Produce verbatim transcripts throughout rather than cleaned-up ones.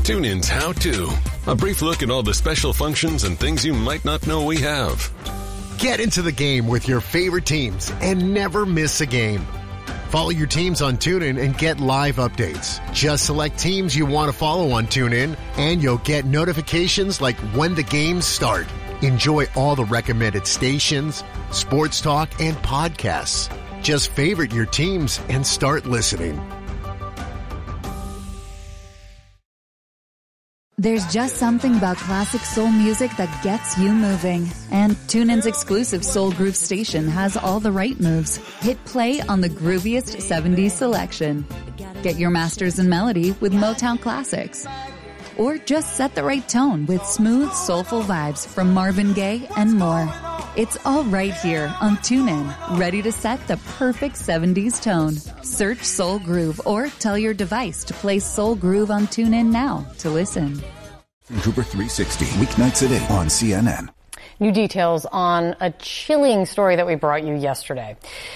TuneIn's How To. A brief look at all the special functions and things you might not know we have. Get into the game with your favorite teams and never miss a game. Follow your teams on TuneIn and get live updates. Just select teams you want to follow on TuneIn, and you'll get notifications like when the games start. Enjoy all the recommended stations, sports talk, and podcasts. Just favorite your teams and start listening. There's just something about classic soul music that gets you moving. And TuneIn's exclusive Soul Groove station has all the right moves. Hit play on the grooviest seventies selection. Get your masters in melody with Motown classics. Or just set the right tone with smooth, soulful vibes from Marvin Gaye and more. It's all right here on TuneIn, ready to set the perfect seventies tone. Search Soul Groove or tell your device to play Soul Groove on TuneIn now to listen. Trooper three sixty, weeknights at eight on C N N. New details on a chilling story that we brought you yesterday.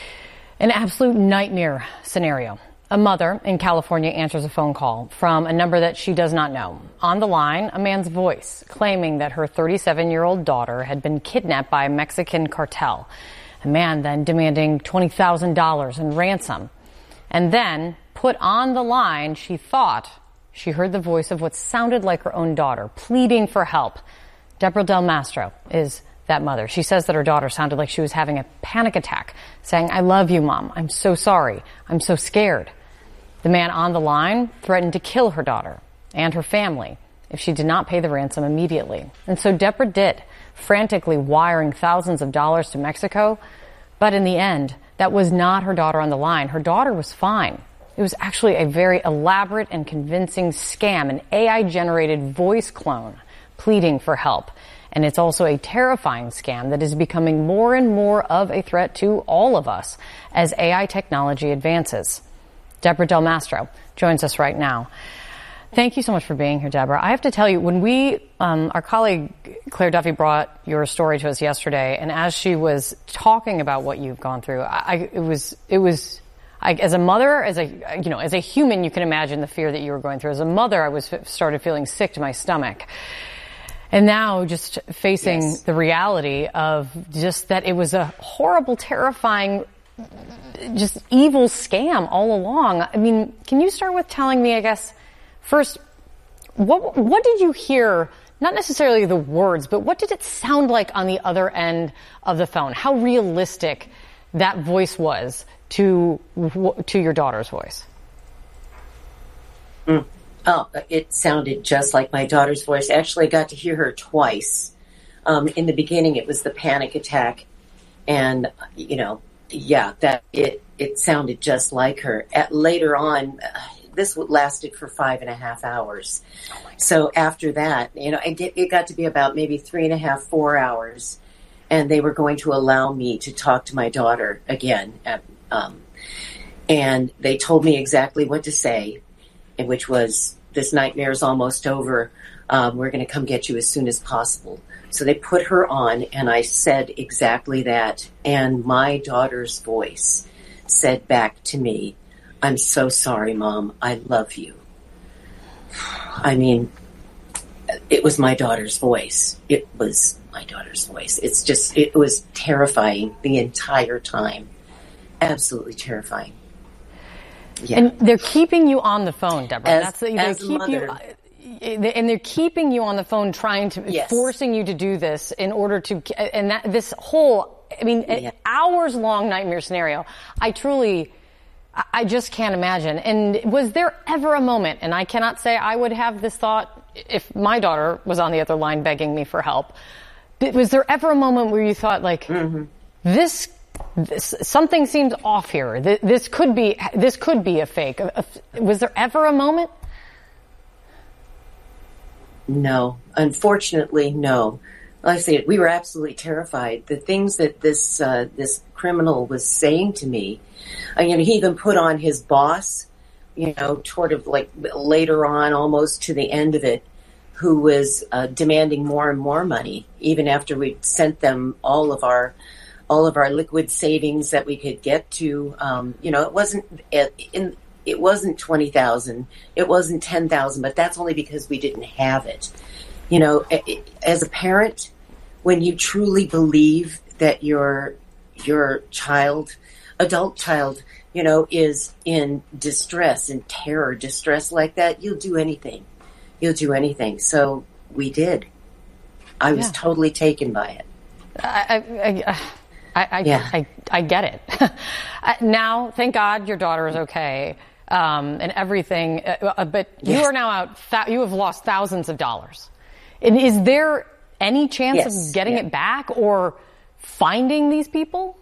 An absolute nightmare scenario. A mother in California answers a phone call from a number that she does not know. On the line, a man's voice claiming that her thirty-seven-year-old daughter had been kidnapped by a Mexican cartel. A man then demanding twenty thousand dollars in ransom. And then, put on the line, she thought she heard the voice of what sounded like her own daughter, pleading for help. Deborah Del Mastro is that mother. She says that her daughter sounded like she was having a panic attack, saying, "I love you, Mom. I'm so sorry. I'm so scared." The man on the line threatened to kill her daughter and her family if she did not pay the ransom immediately. And so Deborah did, frantically wiring thousands of dollars to Mexico. But in the end, that was not her daughter on the line. Her daughter was fine. It was actually a very elaborate and convincing scam, an A I-generated voice clone pleading for help. And it's also a terrifying scam that is becoming more and more of a threat to all of us as A I technology advances. Deborah Del Mastro joins us right now. Thank you so much for being here, Deborah. I have to tell you, when we, um, our colleague Claire Duffy brought your story to us yesterday, and as she was talking about what you've gone through, I, I it was, it was, I, as a mother, as a, you know, as a human, you can imagine the fear that you were going through. As a mother, I was started feeling sick to my stomach. And now just facing yes. the reality of just that it was a horrible, terrifying, just evil scam all along. I mean, can you start with telling me, I guess, first, what what did you hear, not necessarily the words, but what did it sound like on the other end of the phone? How realistic that voice was to to your daughter's voice? Mm. Oh, it sounded just like my daughter's voice. Actually, I got to hear her twice. Um, in the beginning, it was the panic attack, and, you know, yeah, that it it sounded just like her. At, later on, uh, this lasted for five and a half hours. Oh so after that, you know, it, get, it got to be about maybe three and a half, four hours, and they were going to allow me to talk to my daughter again. At, um, and they told me exactly what to say, which was, "This nightmare is almost over. Um, we're going to come get you as soon as possible." So they put her on, and I said exactly that. And my daughter's voice said back to me, "I'm so sorry, Mom. I love you." I mean, it was my daughter's voice. It was my daughter's voice. It's just, it was terrifying the entire time. Absolutely terrifying. Yeah. And they're keeping you on the phone, Deborah. As, That's they as keep a mother. you. And they're keeping you on the phone, trying to, yes. forcing you to do this in order to, and that, this whole, I mean, yeah. hours long nightmare scenario. I truly, I just can't imagine. And was there ever a moment, and I cannot say I would have this thought if my daughter was on the other line begging me for help, was there ever a moment where you thought, like, mm-hmm. this, this, something seems off here. This, this could be, this could be a fake. Was there ever a moment? No, unfortunately, no. Like I said, we were absolutely terrified. The things that this uh, this criminal was saying to me, I mean, he even put on his boss, you know, sort of like later on, almost to the end of it, who was uh, demanding more and more money, even after we'd sent them all of our all of our liquid savings that we could get to. Um, you know, it wasn't in it wasn't twenty thousand, it wasn't ten thousand, but that's only because we didn't have it. You know, as a parent, when you truly believe that your your child, adult child, you know, is in distress, in terror, distress like that, you'll do anything. You'll do anything. So we did. I was yeah. totally taken by it. I, I, I, I, yeah. I, I get it. Now, thank God your daughter is okay, um, and everything. Uh, but yes. you are now out. Th- you have lost thousands of dollars. And is there any chance yes. of getting yeah. it back or finding these people?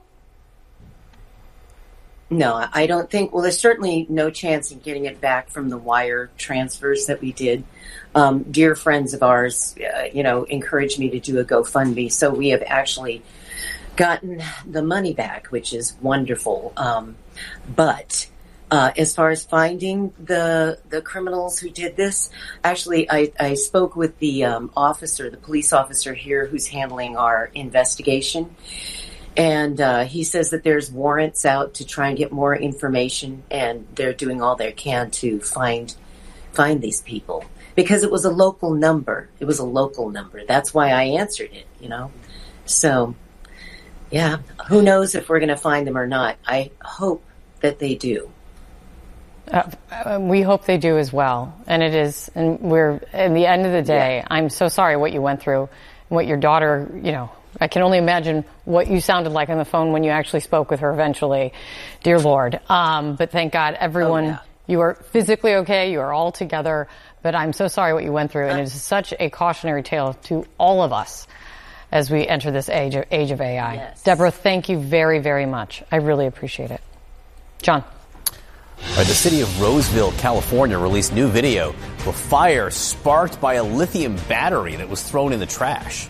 No, I don't think. Well, there's certainly no chance in getting it back from the wire transfers that we did. Um, dear friends of ours, uh, you know, encouraged me to do a GoFundMe. So we have actually gotten the money back, which is wonderful. Um, but uh, as far as finding the the criminals who did this, actually, I, I spoke with the um, officer, the police officer here who's handling our investigation. And uh, he says that there's warrants out to try and get more information, and they're doing all they can to find find these people. Because it was a local number. It was a local number. That's why I answered it, you know. So, yeah, who knows if we're going to find them or not. I hope that they do. Uh, we hope they do as well. And it is, and we're, at the end of the day, yeah. I'm so sorry what you went through, and what your daughter, you know, I can only imagine what you sounded like on the phone when you actually spoke with her eventually. Dear Lord. Um, but thank God everyone, oh, yeah. you are physically okay. You are all together. But I'm so sorry what you went through, and it is such a cautionary tale to all of us as we enter this age of, age of A I. Yes. Deborah, thank you very, very much. I really appreciate it. John. All right, the city of Roseville, California, released new video of a fire sparked by a lithium battery that was thrown in the trash.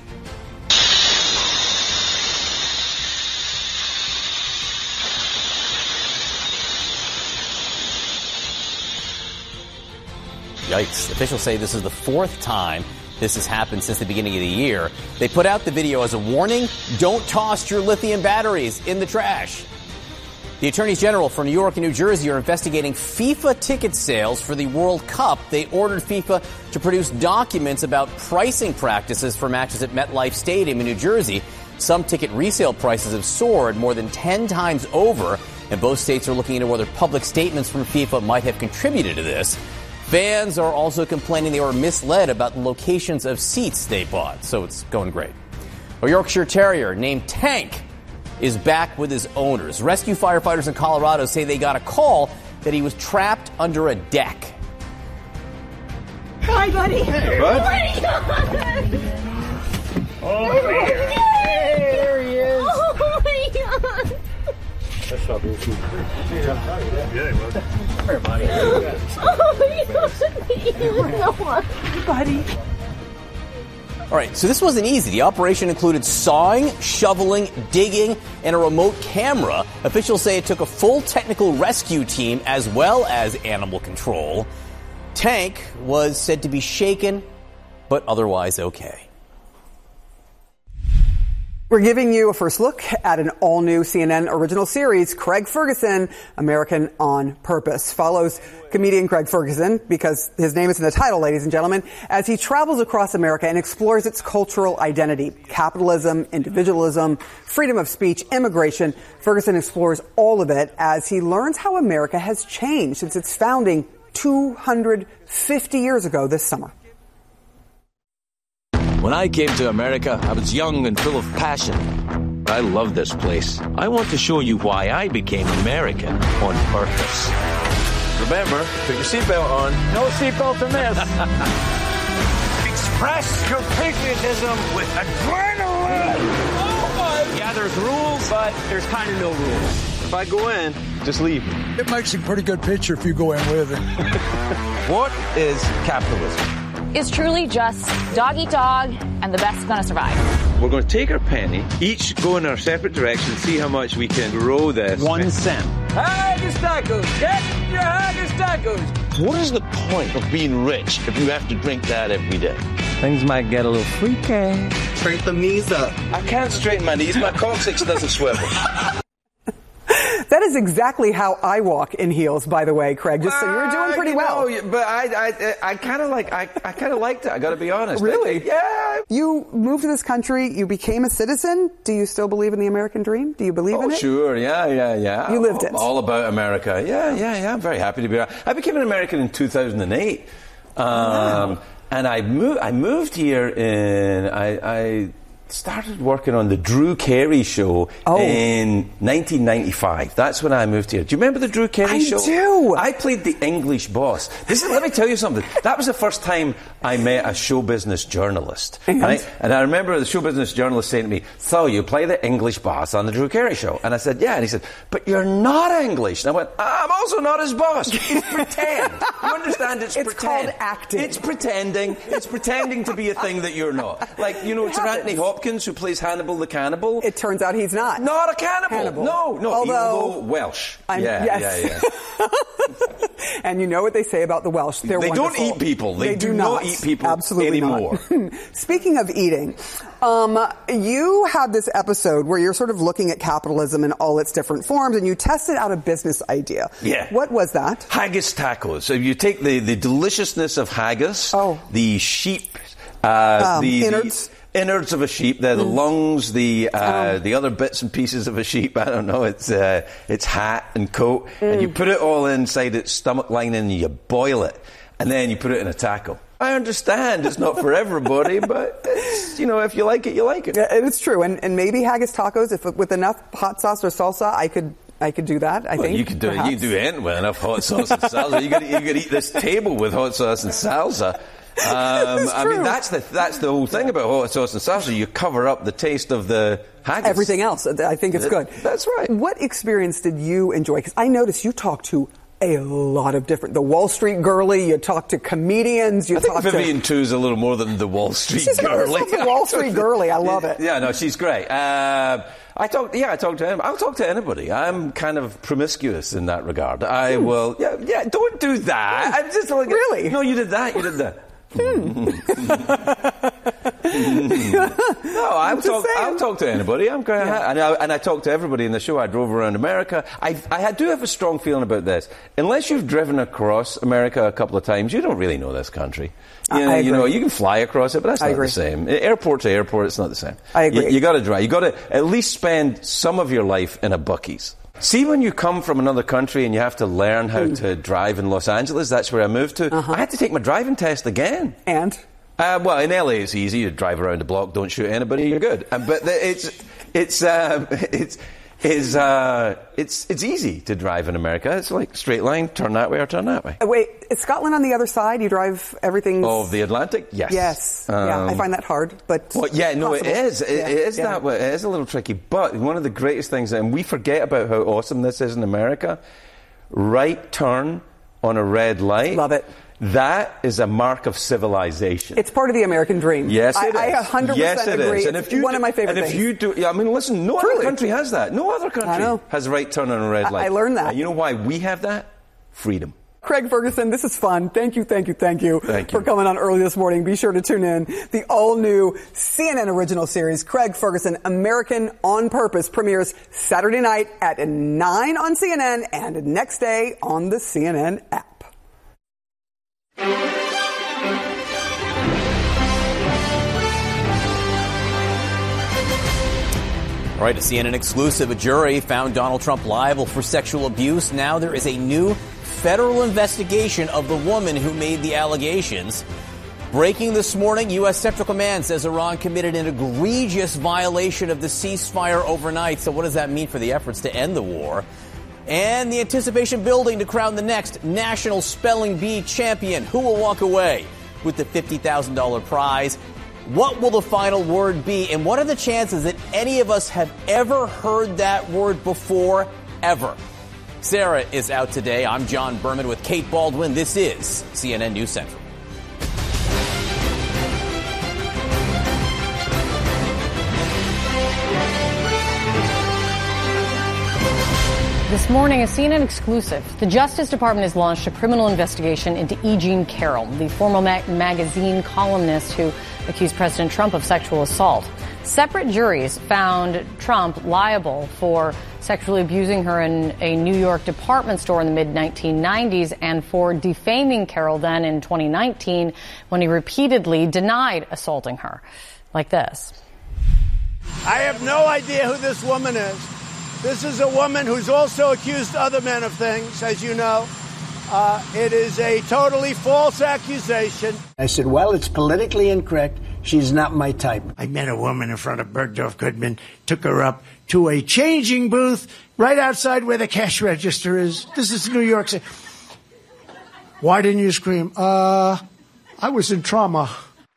Yikes. Officials say this is the fourth time this has happened since the beginning of the year. They put out the video as a warning. Don't toss your lithium batteries in the trash. The attorneys general for New York and New Jersey are investigating FIFA ticket sales for the World Cup. They ordered FIFA to produce documents about pricing practices for matches at MetLife Stadium in New Jersey. Some ticket resale prices have soared more than ten times over, and both states are looking into whether public statements from FIFA might have contributed to this. Fans are also complaining they were misled about the locations of seats they bought, so it's going great. A Yorkshire Terrier named Tank is back with his owners. Rescue firefighters in Colorado say they got a call that he was trapped under a deck. Hi, buddy. Hey, bud. Oh, there. There he is. Oh, my God. That's not good. Yeah, it was. Come here, buddy. Oh, my God. Hey, buddy. All right, so this wasn't easy. The operation included sawing, shoveling, digging, and a remote camera. Officials say it took a full technical rescue team as well as animal control. Tank was said to be shaken, but otherwise okay. We're giving you a first look at an all-new C N N original series, Craig Ferguson, American on Purpose. Follows comedian Craig Ferguson, because his name is in the title, ladies and gentlemen, as he travels across America and explores its cultural identity, capitalism, individualism, freedom of speech, immigration. Ferguson explores all of it as he learns how America has changed since its founding two hundred fifty years ago this summer. When I came to America, I was young and full of passion. I love this place. I want to show you why I became American on purpose. Remember, put your seatbelt on. No seatbelt in this. Express your patriotism with adrenaline. Oh, yeah, there's rules, but there's kind of no rules. If I go in, just leave. It makes a pretty good picture if you go in with it. What is capitalism? Is truly just dog eat dog and the best gonna survive. We're going to take our penny, each go in our separate directions, see how much we can grow this. One cent. Haggis tacos! Get your haggis tacos! What is the point of being rich if you have to drink that every day? Things might get a little freaky. Straighten the knees up. I can't straighten my knees. My coccyx doesn't swivel. That is exactly how I walk in heels, by the way, Craig. Just so you're doing pretty uh, you well. know, but I, I, I kind of like, I, I kind of liked it. I got to be honest. Really? I, yeah. You moved to this country. You became a citizen. Do you still believe in the American dream? Do you believe oh, in it? Sure. Yeah, yeah, yeah. You lived it. All about America. Yeah, yeah, yeah. I'm very happy to be here. I became an American in two thousand eight. Um, wow. And I moved, I moved here in, I, I started working on the Drew Carey show oh. in nineteen ninety-five. That's when I moved here. Do you remember the Drew Carey I show? I do. I played the English boss. This is, let me tell you something. That was the first time I met a show business journalist. And? Right? And I remember the show business journalist saying to me, so you play the English boss on the Drew Carey show? And I said, yeah. And he said, but you're not English. And I went, I'm also not his boss. It's pretend. You understand? It's, it's pretend. It's called acting. It's pretending. It's pretending to be a thing that you're not. Like, you know, it's Anthony Hopkins who plays Hannibal the cannibal. It turns out he's not. Not a cannibal. Hannibal. No, no. Although, Although Welsh. I'm, yeah, yes. yeah, yeah. And you know what they say about the Welsh. They're they wonderful. don't eat people. They, they do, do not. not eat people Absolutely anymore. Not. Speaking of eating, um, you had this episode where you're sort of looking at capitalism in all its different forms, and you tested out a business idea. Yeah. What was that? Haggis tacos. So you take the, the deliciousness of haggis, oh. the sheep, uh, um, the innards. The, innards of a sheep. They're the mm. lungs, the uh, um. the other bits and pieces of a sheep. I don't know. It's uh, its hat and coat, mm. and you put it all inside its stomach lining, and you boil it, and then you put it in a taco. I understand it's not for everybody, but it's, you know, if you like it, you like it. Yeah, it's true, and and maybe haggis tacos, if with enough hot sauce or salsa, I could. I could do that, I well, think. You could do perhaps. it. You could do anything with enough hot sauce and salsa. You could, you could eat this table with hot sauce and salsa. Um, I mean, that's the that's the whole thing about hot sauce and salsa. You cover up the taste of the haggis. Everything else. I think it's good. That's right. What experience did you enjoy? Because I noticed you talked to a lot of different, the Wall Street girly, you talk to comedians, you I think talk Vivian to... too is a little more than the Wall Street she's girly. She's the Wall Street girly, I love it. Yeah, no, she's great. Uh, I talk, yeah, I talk to him. I'll talk to anybody. I'm kind of promiscuous in that regard. I hmm. will, yeah, yeah, don't do that. I'm just like, really? No, you did that, you did that. Hmm. no, I'll talk, I'll talk to anybody. I'm going yeah. and, I, and I talk to everybody in the show. I drove around America. I, I do have a strong feeling about this. Unless you've driven across America a couple of times, you don't really know this country. You know, I you know, you can fly across it, but that's I not agree. the same. Airport to airport, it's not the same. I agree. You, you got to drive. You got to at least spend some of your life in a Buc-ee's. See, when you come from another country and you have to learn how mm. to drive in Los Angeles, that's where I moved to. Uh-huh. I had to take my driving test again. And? Uh, well, in L A it's easy. You drive around the block, don't shoot anybody, you're good. Uh, but the, it's it's um, it's it's uh, it's it's easy to drive in America. It's like straight line, turn that way or turn that way. Uh, wait, is Scotland on the other side? You drive everything of the Atlantic? Yes. Yes. Um, yeah, I find that hard, but well, yeah, no, possible. it is. It, yeah, it is yeah. that way. It is a little tricky. But one of the greatest things, and we forget about how awesome this is in America. Right turn on a red light. Love it. That is a mark of civilization. It's part of the American dream. Yes, it I, is. I one hundred percent yes, it agree. Is. And if it's you one do, of my favorite and things. if you do, yeah, I mean, listen, no Truly. other country has that. No other country has a right turn on a red light. I, I learned that. And you know why we have that? Freedom. Craig Ferguson, this is fun. Thank you, thank you, thank you, thank you for coming on early this morning. Be sure to tune in. The all-new C N N original series, Craig Ferguson, American on Purpose, premieres Saturday night at nine on C N N and next day on the C N N app. All right, a C N N exclusive. A jury found Donald Trump liable for sexual abuse. Now there is a new federal investigation of the woman who made the allegations. Breaking this morning, U S Central Command says Iran committed an egregious violation of the ceasefire overnight. So what does that mean for the efforts to end the war? And the anticipation building to crown the next National Spelling Bee champion. Who will walk away with the fifty thousand dollars prize? What will the final word be? And what are the chances that any of us have ever heard that word before, ever? Sarah is out today. I'm John Berman with Kate Baldwin. This is C N N News Central. This morning, a C N N exclusive. The Justice Department has launched a criminal investigation into E. Jean Carroll, the former ma- magazine columnist who accused President Trump of sexual assault. Separate juries found Trump liable for sexually abusing her in a New York department store in the mid nineteen nineties and for defaming Carroll then in twenty nineteen when he repeatedly denied assaulting her. Like this. I have no idea who this woman is. This is a woman who's also accused other men of things, as you know. Uh, it is a totally false accusation. I said, well, it's politically incorrect. She's not my type. I met a woman in front of Bergdorf Goodman, took her up to a changing booth right outside where the cash register is. This is New York City. Why didn't you scream? Uh, I was in trauma.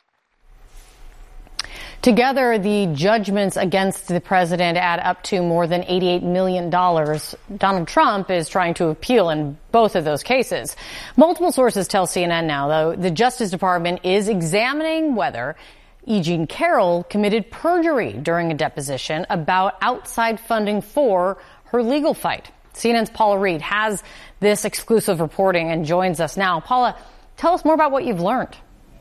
Together, the judgments against the president add up to more than eighty-eight million dollars. Donald Trump is trying to appeal in both of those cases. Multiple sources tell C N N now, though, the Justice Department is examining whether E. Jean Carroll committed perjury during a deposition about outside funding for her legal fight. C N N's Paula Reed has this exclusive reporting and joins us now. Paula, tell us more about what you've learned.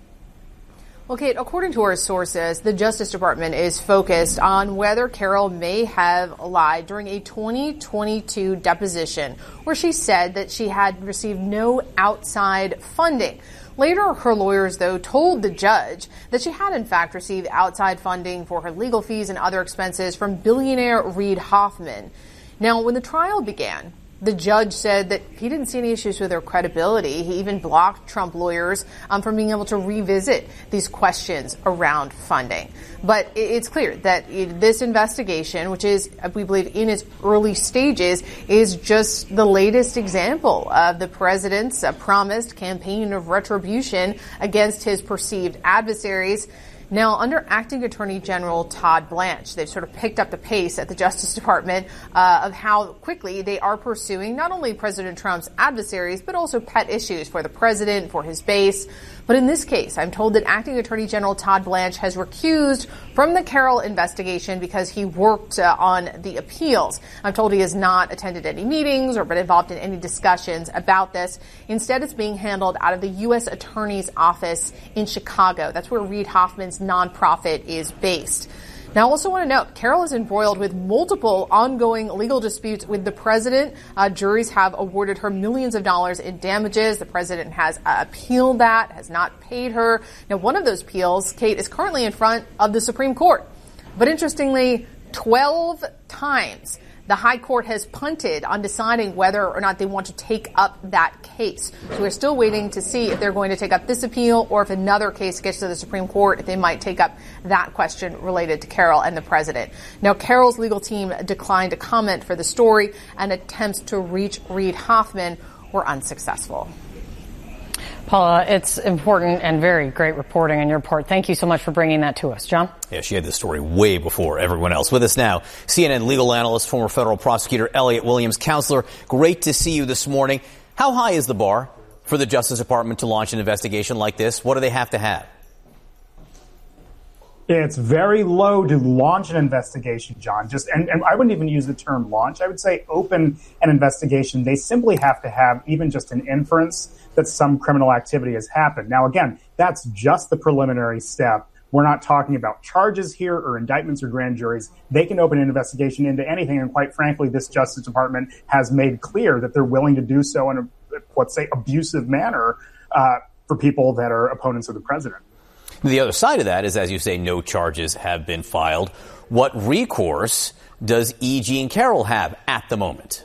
Well, Kate, according to our sources, the Justice Department is focused on whether Carroll may have lied during a twenty twenty-two deposition where she said that she had received no outside funding. Later, her lawyers, though, told the judge that she had, in fact, received outside funding for her legal fees and other expenses from billionaire Reid Hoffman. Now, when the trial began, the judge said that he didn't see any issues with her credibility. He even blocked Trump lawyers um, from being able to revisit these questions around funding. But it's clear that it, this investigation, which is, we believe, in its early stages, is just the latest example of the president's uh, promised campaign of retribution against his perceived adversaries. Now, under Acting Attorney General Todd Blanche, they've sort of picked up the pace at the Justice Department uh, of how quickly they are pursuing not only President Trump's adversaries, but also pet issues for the president, for his base. But in this case, I'm told that Acting Attorney General Todd Blanche has recused from the Carroll investigation because he worked uh, on the appeals. I'm told he has not attended any meetings or been involved in any discussions about this. Instead, it's being handled out of the U S Attorney's Office in Chicago. That's where Reid Hoffman's nonprofit is based. Now, I also want to note, Carroll is embroiled with multiple ongoing legal disputes with the president. Uh, juries have awarded her millions of dollars in damages. The president has uh, appealed that, has not paid her. Now, one of those appeals, Kate, is currently in front of the Supreme Court. But interestingly, twelve times the High Court has punted on deciding whether or not they want to take up that case. So we're still waiting to see if they're going to take up this appeal or if another case gets to the Supreme Court, if they might take up that question related to Carroll and the president. Now, Carroll's legal team declined to comment for the story, and attempts to reach Reid Hoffman were unsuccessful. Paula, it's important and very great reporting on your part. Thank you so much for bringing that to us. John? Yeah, she had this story way before everyone else. With us now, C N N legal analyst, former federal prosecutor Elliot Williams. Counselor, great to see you this morning. How high is the bar for the Justice Department to launch an investigation like this? What do they have to have? It's very low to launch an investigation, John. Just and, and I wouldn't even use the term launch. I would say open an investigation. They simply have to have even just an inference that some criminal activity has happened. Now, again, that's just the preliminary step. We're not talking about charges here or indictments or grand juries. They can open an investigation into anything. And quite frankly, this Justice Department has made clear that they're willing to do so in a, let's say, abusive manner uh, for people that are opponents of the president. The other side of that is, as you say, no charges have been filed. What recourse does E. Jean Carroll have at the moment?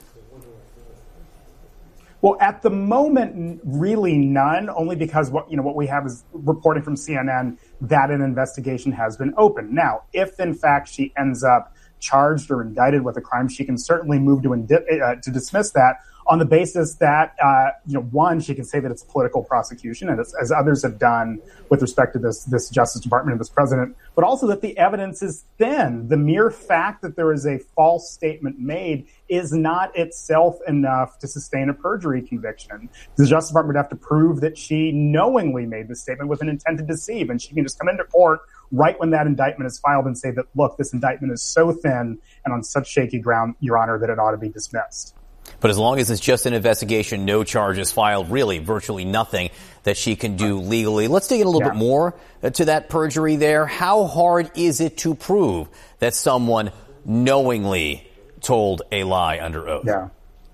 Well, at the moment, really none, only because what you know what we have is reporting from C N N that an investigation has been opened. Now, if in fact she ends up charged or indicted with a crime, she can certainly move to indi- uh, to dismiss that on the basis that, uh, you know, one, she can say that it's a political prosecution, and it's, as others have done with respect to this, this Justice Department and this president, but also that the evidence is thin. The mere fact that there is a false statement made is not itself enough to sustain a perjury conviction. The Justice Department would have to prove that she knowingly made the statement with an intent to deceive, and she can just come into court right when that indictment is filed and say that, look, this indictment is so thin and on such shaky ground, Your Honor, that it ought to be dismissed. But as long as it's just an investigation, no charges filed, really virtually nothing that she can do legally. Let's dig in a little yeah. bit more to that perjury there. How hard is it to prove that someone knowingly told a lie under oath? Yeah.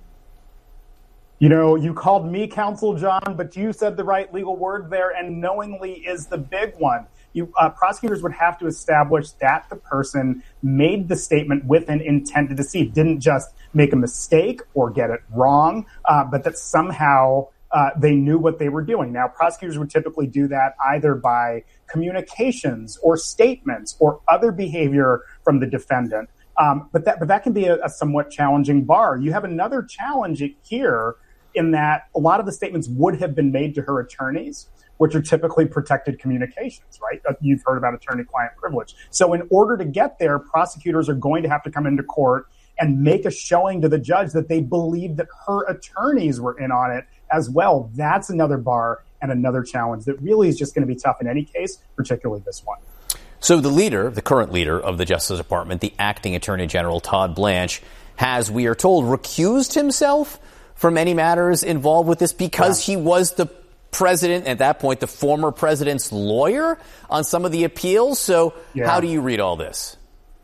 You know, you called me counsel, John, but you said the right legal word there, and knowingly is the big one. You, uh, prosecutors would have to establish that the person made the statement with an intent to deceive, didn't just make a mistake or get it wrong, uh, but that somehow uh, they knew what they were doing. Now, prosecutors would typically do that either by communications or statements or other behavior from the defendant. Um, but that but that can be a, a somewhat challenging bar. You have another challenge here in that a lot of the statements would have been made to her attorneys, which are typically protected communications, right? You've heard about attorney-client privilege. So in order to get there, prosecutors are going to have to come into court and make a showing to the judge that they believe that her attorneys were in on it as well. That's another bar and another challenge that really is just going to be tough in any case, particularly this one. So the leader, the current leader of the Justice Department, the acting Attorney General, Todd Blanche, has, we are told, recused himself from any matters involved with this because yeah. he was the president, at that point, the former president's lawyer on some of the appeals. So yeah. how do you read all this?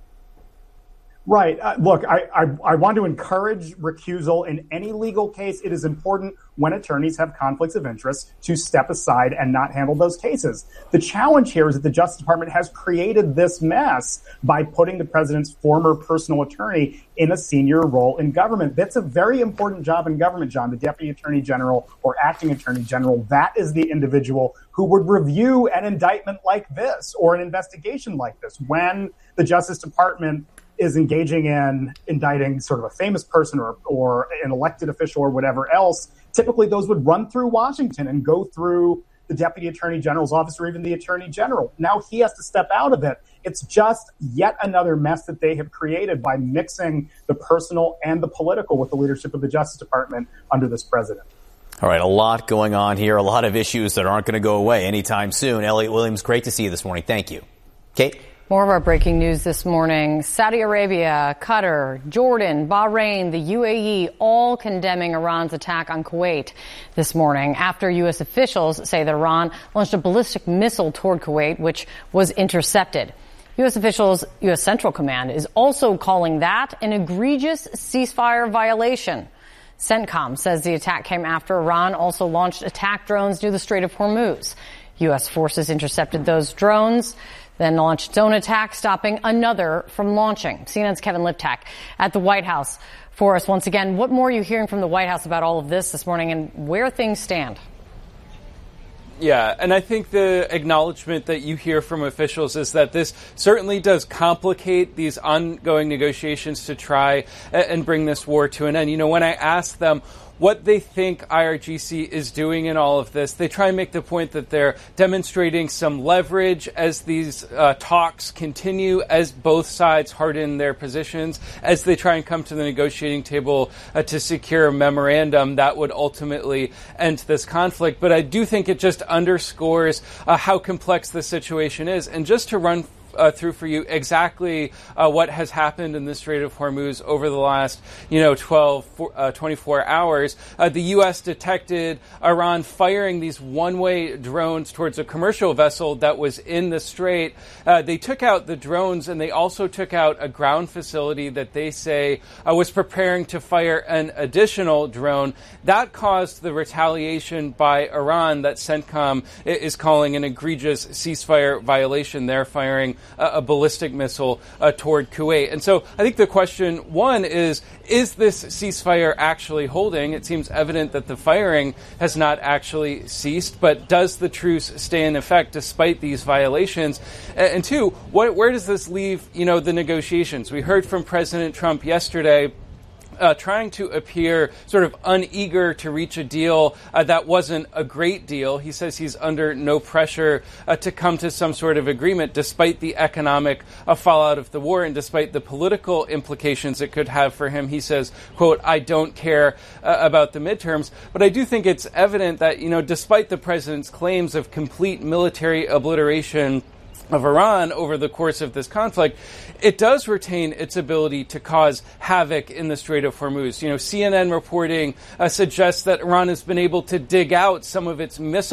Right. Uh, look, I, I, I want to encourage recusal in any legal case. It is important when attorneys have conflicts of interest to step aside and not handle those cases. The challenge here is that the Justice Department has created this mess by putting the president's former personal attorney in a senior role in government. That's a very important job in government, John, the Deputy Attorney General or Acting Attorney General. That is the individual who would review an indictment like this or an investigation like this. When the Justice Department is engaging in indicting sort of a famous person or, or an elected official or whatever else, typically those would run through Washington and go through the Deputy Attorney General's office or even the Attorney General. Now he has to step out of it. It's just yet another mess that they have created by mixing the personal and the political with the leadership of the Justice Department under this president. All right, a lot going on here, a lot of issues that aren't going to go away anytime soon. Elliot Williams, great to see you this morning. Thank you. Kate? More of our breaking news this morning. Saudi Arabia, Qatar, Jordan, Bahrain, the U A E, all condemning Iran's attack on Kuwait this morning after U S officials say that Iran launched a ballistic missile toward Kuwait, which was intercepted. U S officials, U S Central Command is also calling that an egregious ceasefire violation. CENTCOM says the attack came after Iran also launched attack drones near the Strait of Hormuz. U S forces intercepted those drones, then launched its own attack, stopping another from launching. C N N's Kevin Liptak at the White House for us once again. What more are you hearing from the White House about all of this this morning and where things stand? Yeah, and I think the acknowledgement that you hear from officials is that this certainly does complicate these ongoing negotiations to try and bring this war to an end. You know, when I ask them what they think I R G C is doing in all of this, they try and make the point that they're demonstrating some leverage as these uh, talks continue, as both sides harden their positions, as they try and come to the negotiating table uh, to secure a memorandum that would ultimately end this conflict. But I do think it just underscores uh, how complex the situation is. And just to run Uh, through for you exactly uh, what has happened in the Strait of Hormuz over the last, you know, twelve, uh, twenty-four hours. Uh, the U S detected Iran firing these one-way drones towards a commercial vessel that was in the strait. Uh, they took out the drones and they also took out a ground facility that they say uh, was preparing to fire an additional drone. That caused the retaliation by Iran that CENTCOM is calling an egregious ceasefire violation. They're firing a ballistic missile uh, toward Kuwait. And so I think the question, one, is, is this ceasefire actually holding? It seems evident that the firing has not actually ceased, but does the truce stay in effect despite these violations? And two, what, where does this leave, you know, the negotiations? We heard from President Trump yesterday Uh, trying to appear sort of uneager to reach a deal uh, that wasn't a great deal. He says he's under no pressure uh, to come to some sort of agreement despite the economic uh, fallout of the war and despite the political implications it could have for him. He says, quote, I don't care uh, about the midterms. But I do think it's evident that, you know, despite the president's claims of complete military obliteration of Iran over the course of this conflict, it does retain its ability to cause havoc in the Strait of Hormuz. You know, C N N reporting uh, suggests that Iran has been able to dig out some of its missiles